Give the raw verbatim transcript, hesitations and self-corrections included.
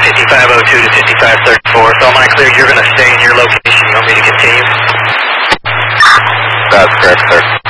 fifty-five oh two to fifty-five thirty-four. So I'm not clear, you're going to stay in your location. You want me to continue? That's correct, sir.